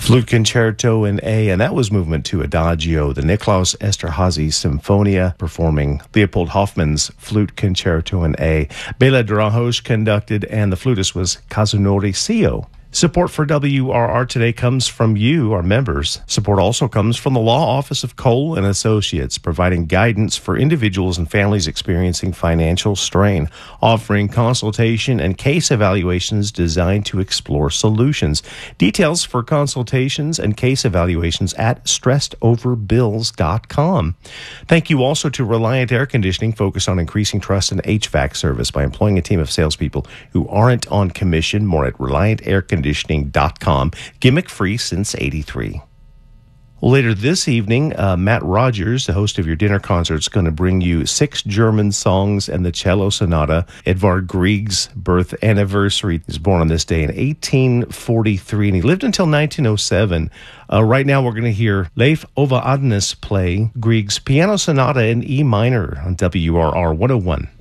Flute Concerto in A, and that was movement to Adagio, the Niklaus Esterhazy Symphonia, performing Leopold Hoffmann's Flute Concerto in A. Bela Drahos conducted, and the flutist was Kazunori Seo. Support for WRR today comes from you, our members. Support also comes from the Law Office of Cole and Associates, providing guidance for individuals and families experiencing financial strain, offering consultation and case evaluations designed to explore solutions. Details for consultations and case evaluations at stressedoverbills.com. Thank you also to Reliant Air Conditioning, focused on increasing trust in HVAC service by employing a team of salespeople who aren't on commission. More at ReliantAirConditioning.com. Gimmick free since '83. Later this evening, Matt Rogers, the host of your dinner concert, is going to bring you 6 German songs and the cello sonata. Edvard Grieg's birth anniversary. He was born on this day in 1843, and he lived until 1907. Right now, we're going to hear Leif Ove Adnes play Grieg's piano sonata in E minor on WRR 101.